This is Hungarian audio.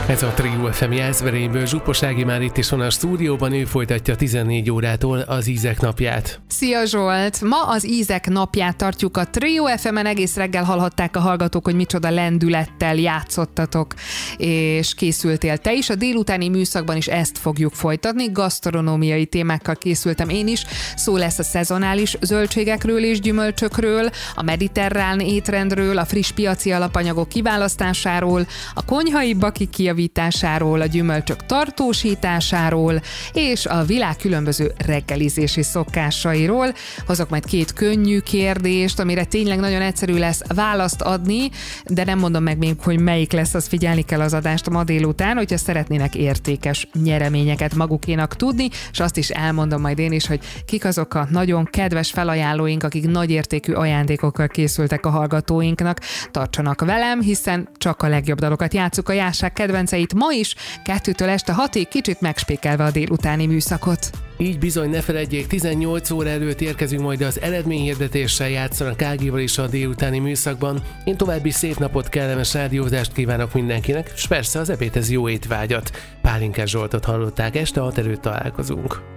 Ez a Trio FM Jászberényből, Zsupos Ági már itt is van a stúdióban, ő folytatja 14 órától az Ízek napját. Szia Zsolt! Ma az Ízek napját tartjuk a Trio FM-en, egész reggel hallhatták a hallgatók, hogy micsoda lendülettel játszottatok, és készültél te is. A délutáni műszakban is ezt fogjuk folytatni, gasztronómiai témákkal készültem én is, szó lesz a szezonális zöldségekről és gyümölcsökről, a mediterrán étrendről, a friss piaci alapanyagok kiválasztásáról, a konyhai baki kijavításáról, a gyümölcsök tartósításáról, és a világ különböző reggelizési szokásairól. Hozok majd két könnyű kérdést, amire tényleg nagyon egyszerű lesz választ adni, de nem mondom meg még, hogy melyik lesz, az figyelni kell az adást ma délután, hogyha szeretnének értékes nyereményeket magukénak tudni, és azt is elmondom majd én is, hogy kik azok a nagyon kedves felajánlóink, akik nagy értékű ajándékokkal készültek a hallgatóinknak. Tartsanak velem, hiszen csak a legjobb dalokat játsszuk, a Jásság kedvenceit ma is, 2-től este 6-ig, kicsit megspékelve a délutáni műszakot. Így bizony, ne feledjék, 18 óra előtt érkezünk majd az eredményhirdetéssel, játszanak Ágival is a délutáni műszakban. Én további szép napot, kellemes rádiózást kívánok mindenkinek, és persze az ebédhez jó étvágyat. Pálinkás Zsoltot hallották, este 6 előtt találkozunk.